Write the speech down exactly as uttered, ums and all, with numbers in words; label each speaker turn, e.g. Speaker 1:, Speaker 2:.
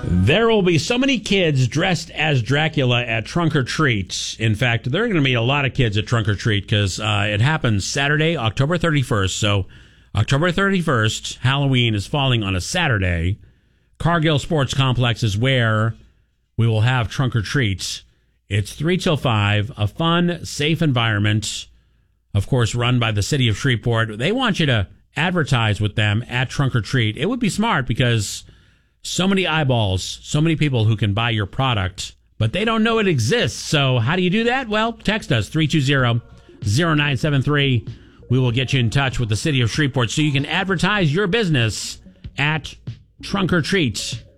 Speaker 1: There will be so many kids dressed as Dracula at Trunk or Treat. In fact, there are going to be a lot of kids at Trunk or Treat because uh, it happens Saturday, October thirty-first. So October thirty-first, Halloween is falling on a Saturday. Cargill Sports Complex is where we will have Trunk or Treat. It's three till five, a fun, safe environment, of course, run by the city of Shreveport. They want you to advertise with them at Trunk or Treat. It would be smart because so many eyeballs, so many people who can buy your product, but they don't know it exists. So how do you do that? Well, text us, three two zero, zero nine seven three. We will get you in touch with the city of Shreveport so you can advertise your business at Trunk or Treat.